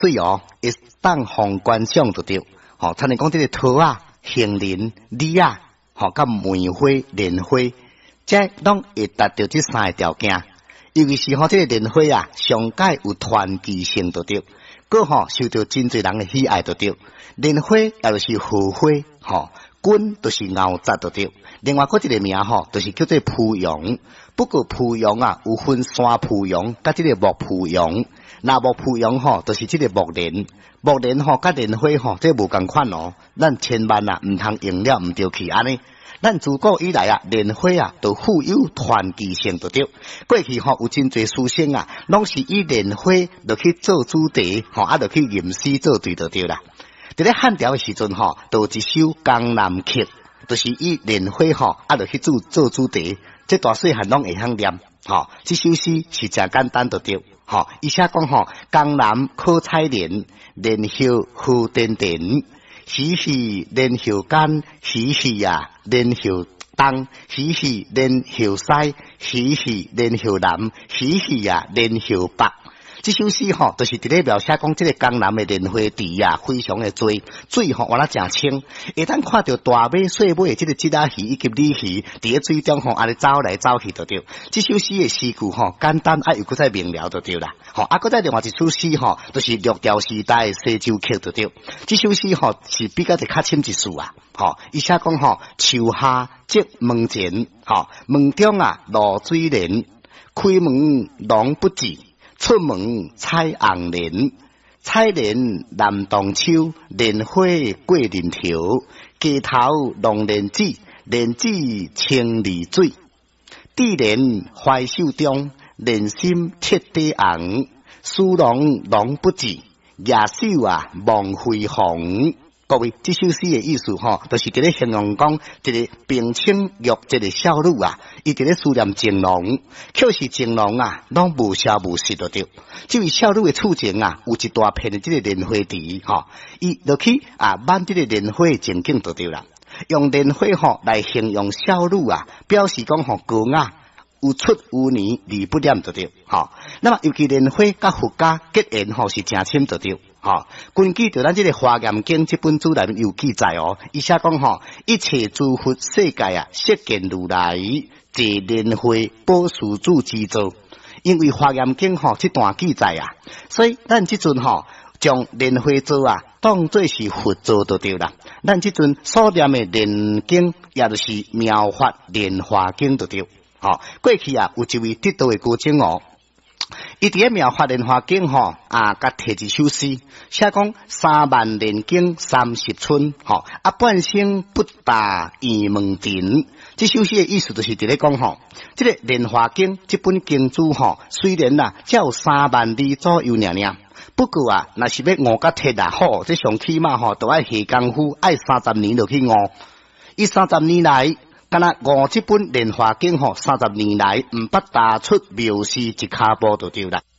水哦，会当宏观上就对。吼，参你讲这个桃啊、杏仁、李啊，吼，甲梅花、莲花，这拢会达到这三个条件。尤其是吼，这个莲花啊，上界有团结性就对，个吼受到真侪人的喜爱就对。莲花也就是荷花，吼，根就是牛杂就对。另外一个名吼，就是叫做蒲蓉。不过蒲蓉啊，有分山蒲蓉，甲这个木蒲蓉。那木蒲蓉吼，就是这个木莲。木莲吼，甲莲花吼，这无共款哦。咱千万啊，唔通用了唔对去安尼。咱自古以来啊，莲花啊，都富有团结性就对。过去吼有真侪书生啊，拢是以莲花就去做主题，吼啊，就去吟诗作对就对啦。伫咧汉朝的时阵吼，就有一首《江南曲》，就是以莲花吼啊，就去做主题。这大细汉拢会晓念，吼，这首诗是真简单就对，吼。伊写讲吼，江南可采莲，莲叶荷点点。喜喜莲叶干，喜喜啊莲叶东，喜喜莲叶西，喜喜莲叶南，喜喜啊莲叶北。这首诗吼，就是伫咧描写讲这个江南的莲花池啊，非常的多，水吼活得真清。会当看到大尾、小尾的这个鲫仔鱼以及鲤鱼伫咧水中吼，安尼走来走去就对。这首诗的诗句吼，简单啊又搁再明了就对啦。吼，啊，搁再另外一首诗吼，就是六朝时代的西洲曲就对。这首诗吼是比较较深一丝啊。吼，伊写讲吼，树下即门前，吼门中啊露水莲，开门龙不至。出门采红莲，采莲南洞秋，莲花过林头，街头弄莲子，莲子清丽水。智莲怀手中，莲心彻底红，殊龙龙不至，夜手啊望飞鸿。各位，这首诗的意思吼，就是伫咧形容讲一个冰清玉洁的少女啊，伊伫咧思念情郎，却是情郎啊，拢无消无息就对。这位少女的处境啊，有一大片的这个莲花池吼，伊就去挽这个莲花的情景就对啦。用莲花吼来形容少女啊，表示讲吼高雅。有出有年，离不了就对，吼。那么尤其莲花甲佛家结缘吼是真深就对，吼。根据着咱这个《华严经》这本书内面有记载哦，伊写讲吼，一切诸佛世界啊，悉见如来，借莲花宝施主之作。因为《华严经》吼这段记载啊，所以咱这阵吼将莲花座啊当作是佛座就对啦。咱这阵所念的莲经，也就是妙法莲华经就对。吼，过去啊，有一位得道的高僧哦，伊伫咧妙法莲华经吼甲摕一首诗，写讲3万莲经30春，吼半生不达圆门庭。这首诗的意思就是伫咧讲吼，这个莲华经这本经书吼，虽然只有3万字左右尔，不过啊，若是要悟甲铁啊好，这上起码吼都爱下功夫，爱30年就去悟。伊30年来。敢若悟这本莲华经吼，30年来毋捌踏出妙事一骹步就对啦。